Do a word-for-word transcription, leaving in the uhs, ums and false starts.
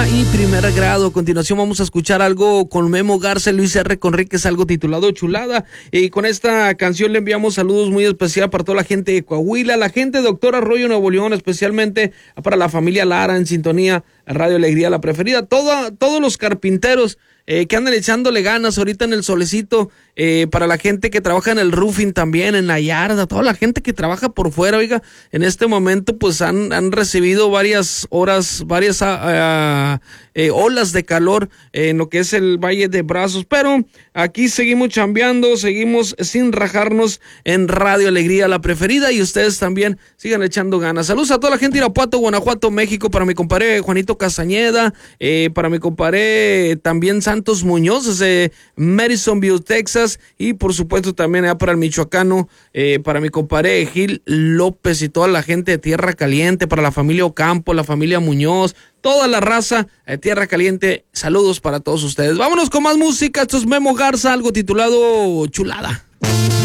y primer grado. A continuación vamos a escuchar algo con Memo Garza, Luis R. Conríquez, algo titulado Chulada. Y con esta canción le enviamos saludos muy especial para toda la gente de Coahuila, la gente de Doctor Arroyo, Nuevo León, especialmente para la familia Lara en sintonía, Radio Alegría, la preferida. Todo, todos los carpinteros Eh, que andan echándole ganas ahorita en el solecito, eh, para la gente que trabaja en el roofing también, en la yarda, toda la gente que trabaja por fuera, oiga, en este momento pues han, han recibido varias horas, varias uh, eh, olas de calor eh, en lo que es el Valle de Brazos, pero aquí seguimos chambeando, seguimos sin rajarnos en Radio Alegría, la preferida, y ustedes también sigan echando ganas. Saludos a toda la gente de Irapuato, Guanajuato, México, para mi compadre Juanito Castañeda, eh, para mi compadre también Santos Muñoz, desde Madisonville, Texas, y por supuesto también allá para el michoacano, eh, para mi compadre Gil López y toda la gente de Tierra Caliente, para la familia Ocampo, la familia Muñoz, toda la raza de Tierra Caliente, saludos para todos ustedes. Vámonos con más música, esto es Memo Garza, algo titulado Chulada.